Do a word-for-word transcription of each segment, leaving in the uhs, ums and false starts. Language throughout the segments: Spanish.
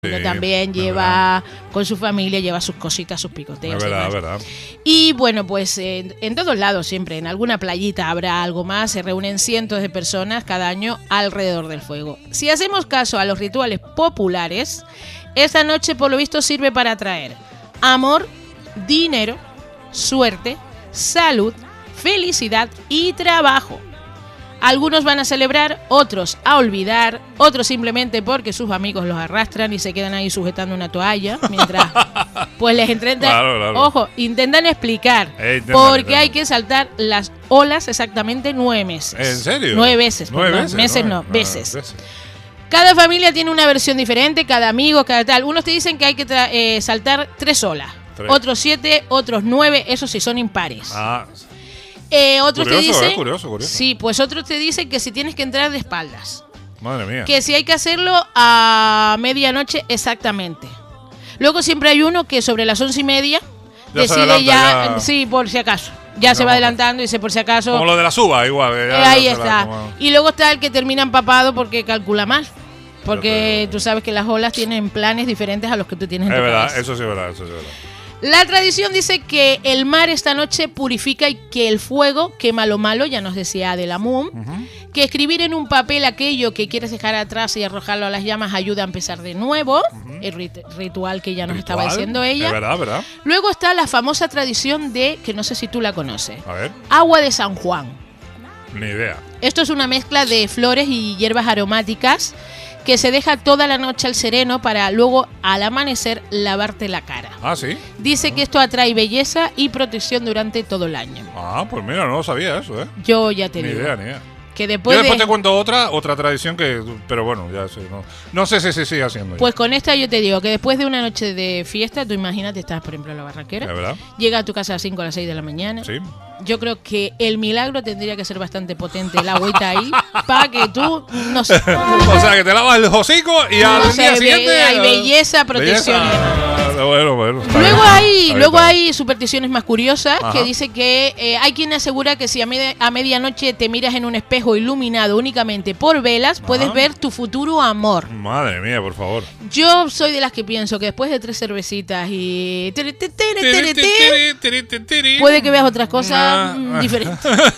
Uno Sí, también lleva con su familia, lleva sus cositas, sus picoteos. Es verdad, y es verdad. Y bueno, pues eh, en todos lados siempre, en alguna playita habrá algo más, se reúnen cientos de personas cada año alrededor del fuego. Si hacemos caso a los rituales populares, esta noche por lo visto sirve para atraer amor, dinero, suerte, salud, felicidad y trabajo. Algunos van a celebrar, otros a olvidar, otros simplemente porque sus amigos los arrastran y se quedan ahí sujetando una toalla mientras pues les intentan, Claro, claro. ojo, intentan explicar Eh, intentan, porque intentan. hay que saltar las olas exactamente nueve meses. ¿En serio? Nueve veces, Nueve perdón, veces, meses nueve, no, nueve veces. veces. Cada familia tiene una versión diferente, cada amigo, cada tal. Unos te dicen que hay que tra- eh, saltar tres olas, Tres. otros siete, otros nueve, esos sí son impares. Ah, Eh, otros Curioso, te dicen, eh, curioso, curioso. sí, pues otros te dicen que si tienes que entrar de espaldas, madre mía. que si hay que hacerlo a medianoche exactamente. Luego siempre hay uno que sobre las once y media Ya se decide adelanta, ya, ya- sí, por si acaso, ya se No, va adelantando y dice por si acaso. Como lo de la suba, igual. que eh, ya ahí se la está. toma. Y luego está el que termina empapado porque calcula mal. Porque tú sabes que las olas tienen planes diferentes a los que tú tienes en Es tu verdad, cabeza. eso sí es verdad, eso sí es verdad. La tradición dice que el mar esta noche purifica y que el fuego quema lo malo, ya nos decía Adela Moon, Ujú. que escribir en un papel aquello que quieres dejar atrás y arrojarlo a las llamas ayuda a empezar de nuevo, el rit- ritual que ya nos estaba Ritual, diciendo ella. Es verdad, verdad. Luego está la famosa tradición de, que no sé si tú la conoces, A ver, agua de San Juan. ni idea. Esto es una mezcla de flores y hierbas aromáticas que se deja toda la noche al sereno para luego al amanecer lavarte la cara. Ah, sí. Dice que esto atrae belleza y protección durante todo el año. Ah, pues mira, no lo sabía eso, ¿eh? Yo ya te Ni digo idea, ni idea. que Yo después después de... te cuento otra, otra tradición que, pero bueno, ya sé, no, no sé si se sigue haciendo. ya. Pues con esta yo te digo que después de una noche de fiesta, tú imagínate, estás por ejemplo en la Barranquera, ¿Es verdad? llega a tu casa a las cinco o a las seis de la mañana. Sí. Yo creo que el milagro tendría que ser bastante potente, el agüita ahí, para que tú, no sé, O sea, que te lavas el hocico y al no sé, día be- siguiente. hay belleza, protección y demás. Belleza. Bueno, bueno. está Luego bien. hay, Está bien, luego está bien. hay supersticiones más curiosas Ajá. que dice que eh, hay quien asegura que si a, media- a medianoche te miras en un espejo iluminado únicamente por velas, puedes Ajá. ver tu futuro amor. Madre mía, por favor. Yo soy de las que pienso que después de tres cervecitas y tere, tere, tere, tere, tere, puede que veas otras cosas Ah. mm, diferentes.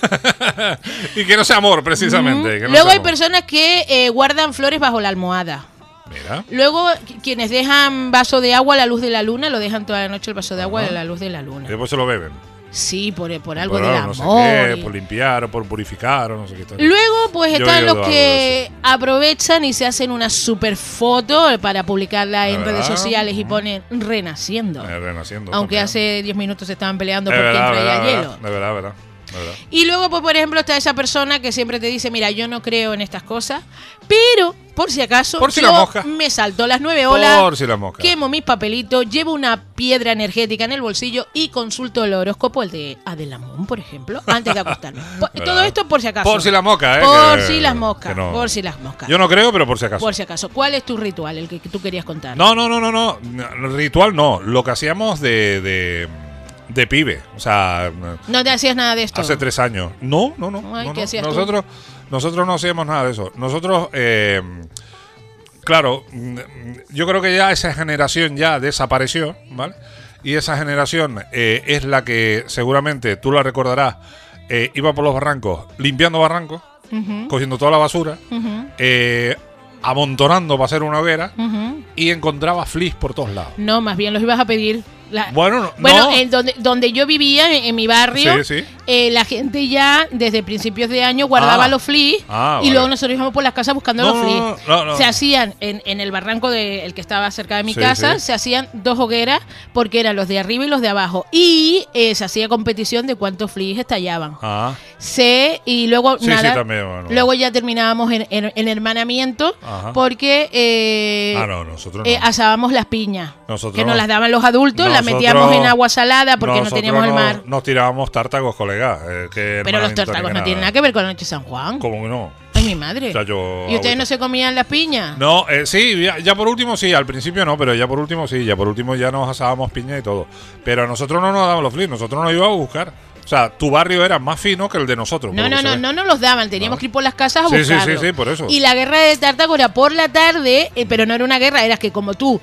Y que no sea amor, precisamente. que no Luego sea hay amor. personas que eh, guardan flores bajo la almohada. Mira. Luego, qu- quienes dejan vaso de agua a la luz de la luna, lo dejan toda la noche el vaso de agua Ajá. a la luz de la luna. Y después se lo beben. Sí, por, por algo Por del algo, amor. no sé qué, y- por limpiar o por purificar o no sé qué tal. Luego, pues Yo he están oído los algo de que aprovechan y se hacen una super foto para publicarla en ¿Es redes verdad? sociales y Ujú. ponen renaciendo. Eh, renaciendo. Aunque también. hace diez minutos se estaban peleando Es por quién verdad, traía verdad, hielo. verdad, de verdad, de verdad, de verdad. Y luego, pues por ejemplo, está esa persona que siempre te dice, mira, yo no creo en estas cosas, pero por si acaso, Por si yo la mosca. me salto las nueve olas, Por si la mosca. quemo mis papelitos, llevo una piedra energética en el bolsillo y consulto el horóscopo, el de Adela Moon, por ejemplo, antes de acostarme. Por- ¿Verdad? todo esto por si acaso. Por si la mosca, ¿eh? Por que- si las moscas, que no. por si las moscas. Yo no creo, pero por si acaso. Por si acaso. ¿Cuál es tu ritual, el que, que tú querías contar? No, no, no, no, no. No, ritual no. Lo que hacíamos de, de, de pibe. O sea, No te hacías nada de esto. hace tres años. No, no, no. Ay, no, ¿qué no. hacías tú? Nosotros, nosotros no hacíamos nada de eso. Nosotros, eh, claro, mm, yo creo que ya esa generación ya desapareció, ¿vale? Y esa generación eh, es la que seguramente tú la recordarás. eh, iba por los barrancos, limpiando barrancos, Ujú, cogiendo toda la basura, ujú, eh, amontonando para hacer una hoguera ujú. y encontraba flis por todos lados. No, más bien los ibas a pedir. La- Bueno, no, Bueno, no. en donde, donde yo vivía, en, en mi barrio, Sí, sí. eh, la gente ya desde principios de año guardaba Ah. los flis Ah, y vale. luego nosotros íbamos por las casas buscando No, los no, flis. no, no, no. Se hacían en, en el barranco de, el que estaba cerca de mi Sí, casa, sí. se hacían dos hogueras porque eran los de arriba y los de abajo. Y eh, se hacía competición de cuántos flis estallaban. Ah, Se, y luego sí, nada. sí, también. Bueno. Luego ya terminábamos en, en- en hermanamiento Ajá. porque eh, Ah, no, nosotros no. eh, asábamos las piñas. Nosotros que nos no. las daban los adultos, las Nosotros- metíamos en agua salada porque no Nosotros teníamos el no- mar. Nos tirábamos tártagos, colegas. eh, que Pero los hermanamiento tórtagos ni no tienen nada que ver con la noche de San Juan. ¿Cómo que no? Ay, mi madre. O sea, yo- ¿Y ustedes no se comían las piñas? No, eh, sí, ya, ya por último sí, al principio no, pero ya por último sí, ya por último ya nos asábamos piña y todo. Pero a nosotros no nos daban los flips, nosotros nos íbamos a buscar. O sea, tu barrio era más fino que el de nosotros. No, no, no, no nos los daban, teníamos vale. que ir por las casas a sí, buscarlo. Sí, sí, sí, por eso. Y la guerra de Tartaco era por la tarde, eh, pero no era una guerra, era que como tú